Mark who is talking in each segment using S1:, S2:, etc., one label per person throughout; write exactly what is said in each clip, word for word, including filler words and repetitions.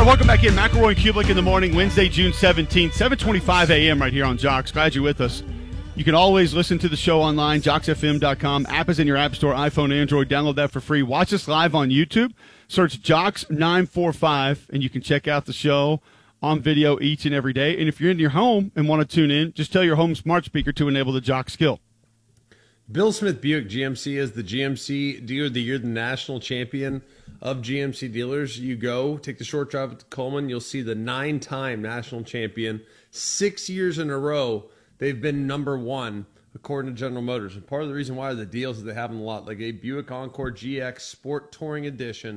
S1: right, welcome back in. McElroy and Kublik in the morning, Wednesday, June seventeenth, seven twenty-five a.m. right here on Jocks. Glad you're with us. You can always listen to the show online, jocks f m dot com. App is in your app store, iPhone, Android. Download that for free. Watch us live on YouTube. Search Jocks nine four five, and you can check out the show on video each and every day. And if you're in your home and want to tune in, just tell your home smart speaker to enable the Jock skill.
S2: Bill Smith Buick G M C is the G M C Dealer of the Year, the national champion of G M C dealers. You go, take the short drive to Coleman, you'll see the nine-time national champion. Six years in a row, they've been number one, according to General Motors. And part of the reason why are the deals that they have in a lot, like a Buick Encore G X Sport Touring Edition.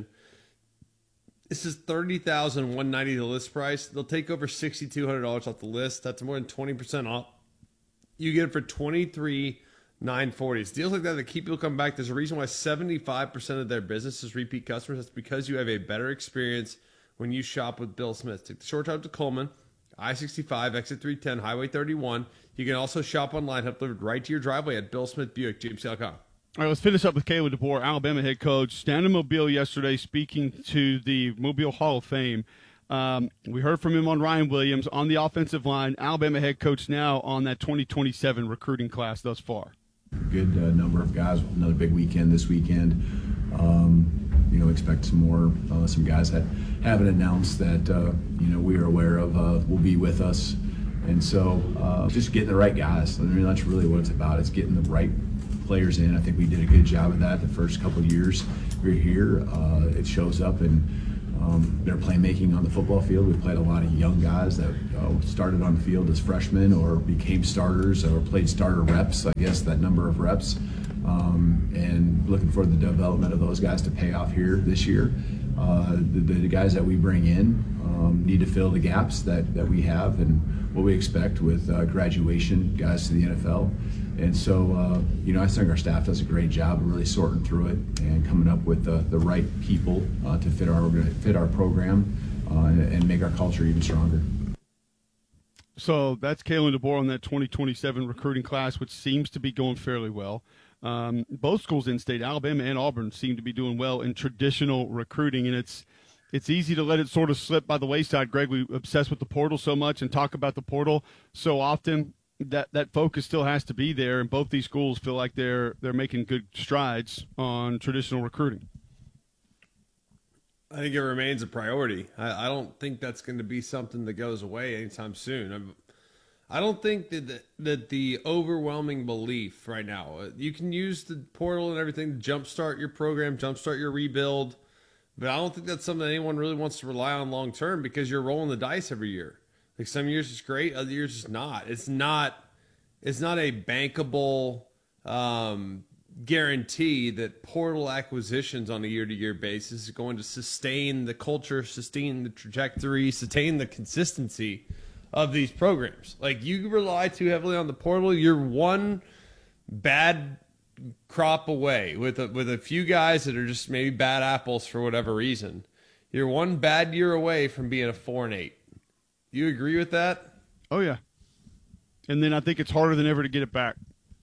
S2: This is thirty thousand one hundred ninety dollars the list price. They'll take over six thousand two hundred dollars off the list. That's more than twenty percent off. You get it for twenty-three thousand nine hundred forty dollars. It's deals like that that keep people coming back. There's a reason why seventy-five percent of their business is repeat customers. That's because you have a better experience when you shop with Bill Smith. Take the short drive to Coleman, I sixty-five, exit three ten, Highway thirty-one. You can also shop online, have delivered right to your driveway at Bill Smith Buick, G M C dot com.
S1: All right, let's finish up with Kalen DeBoer, Alabama head coach. Stand in Mobile yesterday speaking to the Mobile Hall of Fame. Um, we heard from him on Ryan Williams on the offensive line. Alabama head coach now on that twenty twenty-seven recruiting class thus far.
S3: Good uh, number of guys. Another big weekend this weekend. Um, you know, expect some more. Uh, some guys that haven't announced that uh, you know we are aware of uh, will be with us, and so uh, just getting the right guys. I mean, that's really what it's about. It's getting the right players in. I think we did a good job of that the first couple of years we were here. Uh, it shows up in um, their playmaking on the football field. We played a lot of young guys that uh, started on the field as freshmen or became starters or played starter reps, I guess, that number of reps. Um, and looking for the development of those guys to pay off here this year. Uh, the, the guys that we bring in um, need to fill the gaps that, that we have and what we expect with uh, graduation guys to the N F L. And so, uh, you know, I think our staff does a great job of really sorting through it and coming up with the, the right people uh, to fit our fit our program uh, and, and make our culture even stronger.
S1: So that's Kalen DeBoer on that twenty twenty-seven recruiting class, which seems to be going fairly well. Um, both schools in state, Alabama and Auburn, seem to be doing well in traditional recruiting, and it's it's easy to let it sort of slip by the wayside. Greg, we obsess with the portal so much and talk about the portal so often. That that focus still has to be there, and both these schools feel like they're they're making good strides on traditional recruiting.
S2: I think it remains a priority. I, I don't think that's going to be something that goes away anytime soon. I'm, I don't think that the, that the overwhelming belief right now, you can use the portal and everything to jumpstart your program, jumpstart your rebuild, but I don't think that's something that anyone really wants to rely on long term because you're rolling the dice every year. Like some years it's great, other years it's not. It's not. It's not a bankable um, guarantee that portal acquisitions on a year-to-year basis is going to sustain the culture, sustain the trajectory, sustain the consistency of these programs. Like you rely too heavily on the portal, you're one bad crop away with a, with a few guys that are just maybe bad apples for whatever reason. You're one bad year away from being a four and eight. You agree with that?
S1: Oh, yeah. And then I think it's harder than ever to get it back.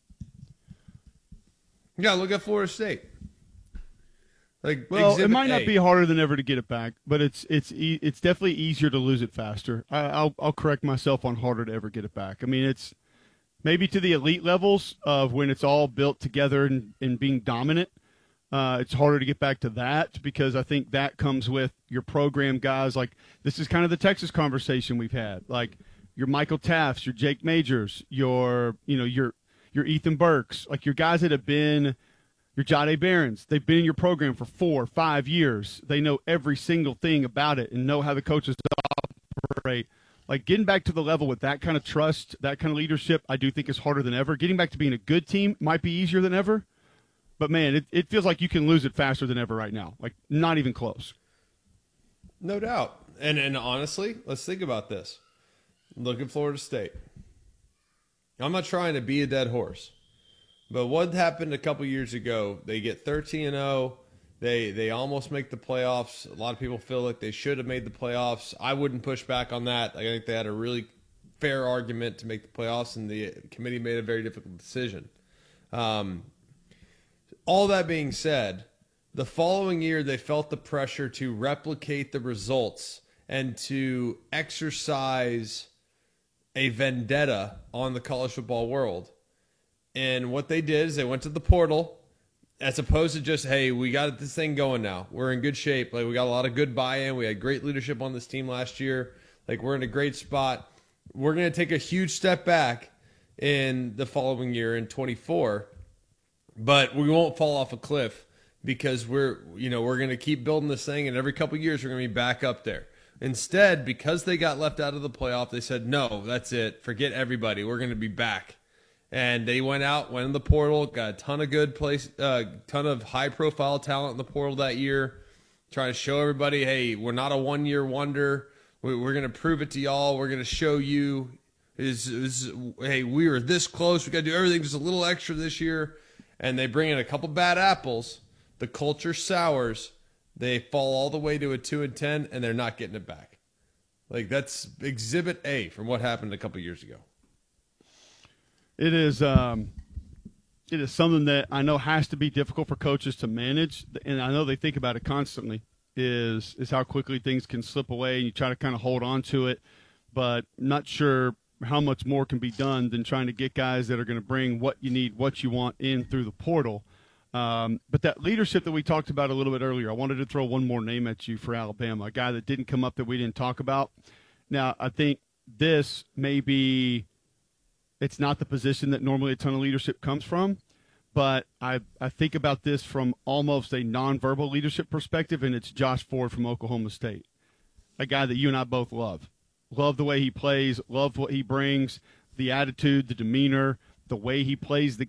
S2: Yeah, look at Florida State. Like,
S1: well, it might not
S2: A.
S1: be harder than ever to get it back, but it's it's e- it's definitely easier to lose it faster. I, I'll I'll correct myself on harder to ever get it back. I mean, it's maybe to the elite levels of when it's all built together and, and being dominant. Uh, it's harder to get back to that because I think that comes with your program guys. Like this is kind of the Texas conversation we've had. Like your Michael Taffs, your Jake Majors, your you know your your Ethan Burks, like your guys that have been your Jade Barons. They've been in your program for four, five years. They know every single thing about it and know how the coaches operate. Like getting back to the level with that kind of trust, that kind of leadership, I do think is harder than ever. Getting back to being a good team might be easier than ever. But, man, it, it feels like you can lose it faster than ever right now. Like, not even close.
S2: No doubt. And and honestly, let's think about this. Look at Florida State. I'm not trying to be a dead horse. But what happened a couple years ago, they get thirteen and oh. They, they almost make the playoffs. A lot of people feel like they should have made the playoffs. I wouldn't push back on that. I think they had a really fair argument to make the playoffs, and the committee made a very difficult decision. Um All that being said, the following year they felt the pressure to replicate the results and to exercise a vendetta on the college football world. And what they did is they went to the portal, as opposed to just, hey, we got this thing going now. We're in good shape. Like, we got a lot of good buy-in. We had great leadership on this team last year. Like, we're in a great spot. We're going to take a huge step back in the following year in twenty-four, but we won't fall off a cliff because we're, you know, we're going to keep building this thing, and every couple of years we're going to be back up there. Instead, because they got left out of the playoff, they said, no, that's it. Forget everybody. We're going to be back. And they went out, went in the portal, got a ton of good place, uh, ton of high-profile talent in the portal that year, trying to show everybody, hey, we're not a one-year wonder. We're going to prove it to y'all. We're going to show you, is, is hey, we were this close. We got to do everything just a little extra this year. And they bring in a couple bad apples. The culture sours. They fall all the way to a two and ten, and they're not getting it back. Like, that's exhibit A from what happened a couple years ago.
S1: It is um, it is something that I know has to be difficult for coaches to manage, and I know they think about it constantly, is is how quickly things can slip away, and you try to kind of hold on to it, but not sure how much more can be done than trying to get guys that are going to bring what you need, what you want in through the portal. Um, but that leadership that we talked about a little bit earlier, I wanted to throw one more name at you for Alabama, a guy that didn't come up that we didn't talk about. Now, I think this may be – it's not the position that normally a ton of leadership comes from, but I, I think about this from almost a nonverbal leadership perspective, and it's Josh Ford from Oklahoma State, a guy that you and I both love. Love the way he plays, love what he brings, the attitude, the demeanor, the way he plays the